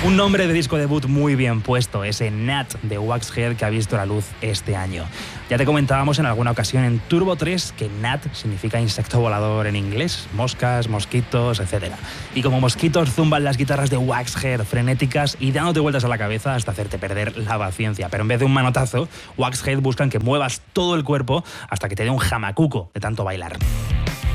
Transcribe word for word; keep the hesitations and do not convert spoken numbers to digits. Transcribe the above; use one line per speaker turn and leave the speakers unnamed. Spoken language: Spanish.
Un nombre de disco debut muy bien puesto, ese Nat de Waxhead que ha visto la luz este año. Ya te comentábamos en alguna ocasión en Turbo tres que Nat significa insecto volador en inglés, moscas, mosquitos, etcétera. Y como mosquitos zumban las guitarras de Waxhead frenéticas y dándote vueltas a la cabeza hasta hacerte perder la paciencia. Pero en vez de un manotazo, Waxhead buscan que muevas todo el cuerpo hasta que te dé un jamacuco de tanto bailar.